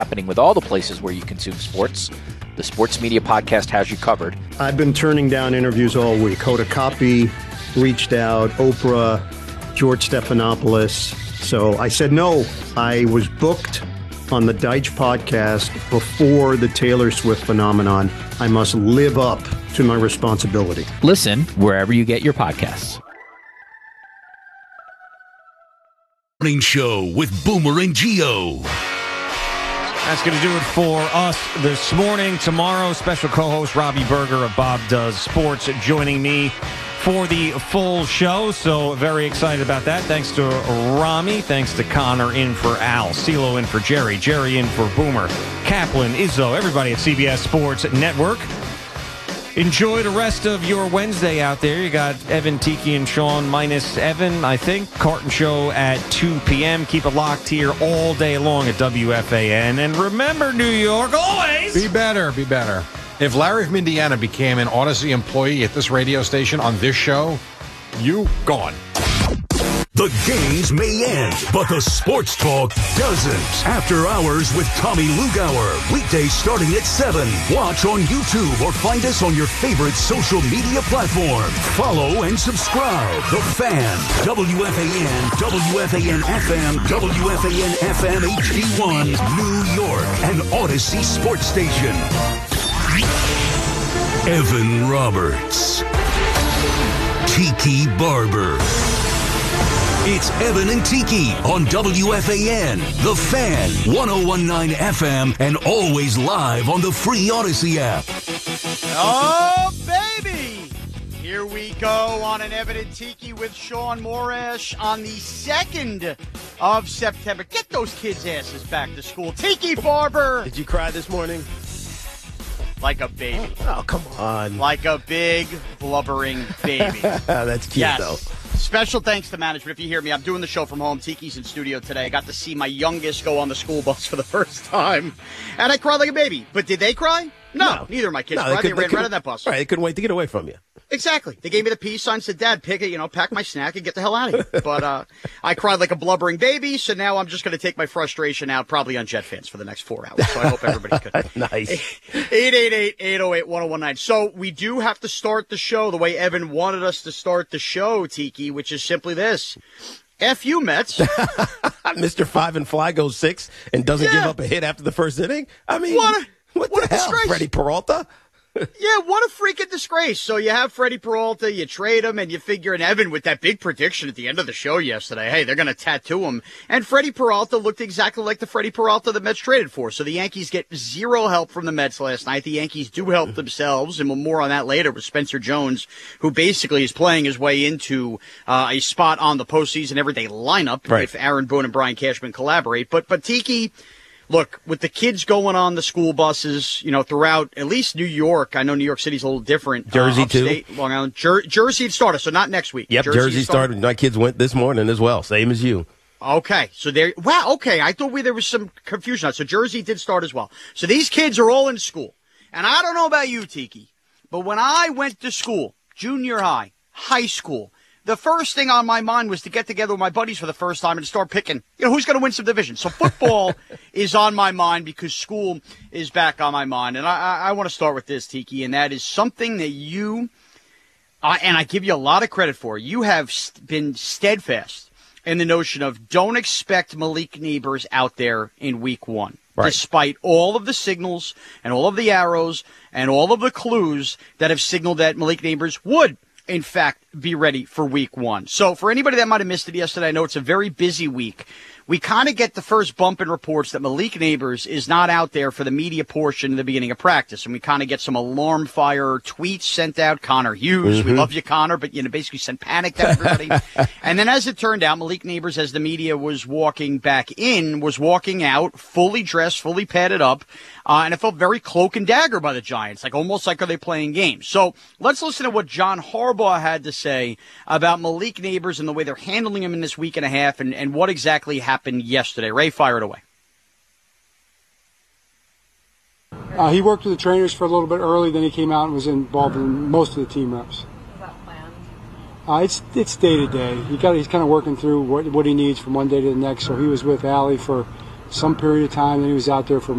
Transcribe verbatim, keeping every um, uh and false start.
happening with all the places where you consume sports. The Sports Media Podcast has you covered. I've been turning down interviews all week. Hoda Kotb reached out, Oprah, George Stephanopoulos. So I said no. I was booked on the Deitch podcast before the Taylor Swift phenomenon. I must live up to my responsibility. Listen wherever you get your podcasts. Morning show with Boomer and Gio. That's going to do it for us this morning. Tomorrow, special co-host Robbie Berger of Bob Does Sports joining me for the full show. So very excited about that. Thanks to Rami. Thanks to Connor in for Al. CeeLo in for Jerry. Jerry in for Boomer. Kaplan, Izzo, everybody at C B S Sports Network. Enjoy the rest of your Wednesday out there. You got Evan, Tiki, and Sean minus Evan, I think. Carton Show at two p.m. Keep it locked here all day long at W F A N. And remember, New York, always be better, be better. If Larry from Indiana became an Odyssey employee at this radio station on this show, you gone. The games may end, but the sports talk doesn't. After Hours with Tommy Lugauer. Weekdays starting at seven. Watch on YouTube or find us on your favorite social media platform. Follow and subscribe. The Fan. W F A N, W F A N F M, W F A N F M H D one, New York, and Odyssey Sports Station. Evan Roberts. Tiki Barber. It's Evan and Tiki on W F A N, The Fan, one oh one point nine F M, and always live on the free Odyssey app. Oh, baby! Here we go on an Evan and Tiki with Sean Morash on the second of September. Get those kids' asses back to school. Tiki Barber! Did you cry this morning? Like a baby. Oh, come on. Like a big, blubbering baby. That's cute, yes. though. Special thanks to management. If you hear me, I'm doing the show from home. Tiki's in studio today. I got to see my youngest go on the school bus for the first time. And I cried like a baby. But did they cry? No, no. Neither of my kids no, cried. They, could, they ran right on that bus. Right, they couldn't wait to get away from you. Exactly. They gave me the peace sign, said, Dad, pick it, you know, pack my snack and get the hell out of here. But uh, I cried like a blubbering baby, so now I'm just going to take my frustration out probably on Jet fans for the next four hours. So I hope everybody could. Nice. eight eight eight, eight oh eight, one oh one nine. So we do have to start the show the way Evan wanted us to start the show, Tiki, which is simply this. F you, Mets. Mister Five and Fly goes six and doesn't yeah. give up a hit after the first inning? I mean, what, a, what, what the a hell, disgrace. Freddie Peralta? Yeah, what a freaking disgrace. So you have Freddie Peralta, you trade him, and you figure in Evan with that big prediction at the end of the show yesterday, hey, they're going to tattoo him. And Freddie Peralta looked exactly like the Freddie Peralta the Mets traded for. So the Yankees get zero help from the Mets last night. The Yankees do help themselves, and we'll more on that later with Spencer Jones, who basically is playing his way into uh, a spot on the postseason everyday lineup right. if Aaron Boone and Brian Cashman collaborate. But, but Tiki... Look, with the kids going on the school buses, you know, throughout at least New York, I know New York City's a little different. Jersey, uh, upstate, too. Long Island. Jer- Jersey started, so not next week. Yep, Jersey, Jersey started. started. My kids went this morning as well, same as you. Okay, so there. Wow, okay, I thought we there was some confusion on it. So Jersey did start as well. So these kids are all in school. And I don't know about you, Tiki, but when I went to school, junior high, high school, the first thing on my mind was to get together with my buddies for the first time and start picking, you know, who's going to win some division. So football is on my mind because school is back on my mind. And I, I, I want to start with this, Tiki, and that is something that you, uh, and I give you a lot of credit for, you have st- been steadfast in the notion of don't expect Malik Neighbors out there in week one. Right. Despite all of the signals and all of the arrows and all of the clues that have signaled that Malik Neighbors would, in fact, be ready for week one. So for anybody that might have missed it yesterday, I know it's a very busy week. We kind of get the first bump in reports that Malik Neighbors is not out there for the media portion in the beginning of practice. And we kind of get some alarm fire tweets sent out. Connor Hughes, mm-hmm. we love you, Connor, but, you know, basically sent panic to everybody. And then as it turned out, Malik Neighbors, as the media was walking back in, was walking out fully dressed, fully padded up. Uh, and it felt very cloak and dagger by the Giants, like almost like are they playing games. So let's listen to what John Harbaugh had to say about Malik Neighbors and the way they're handling him in this week and a half and, and what exactly happened yesterday. Ray, fire it away. Uh, he worked with the trainers for a little bit early, then he came out and was involved in most of the team reps. Is that planned? Uh, it's it's day to day. He got he's kind of working through what what he needs from one day to the next. So he was with Allie for some period of time. Then he was out there for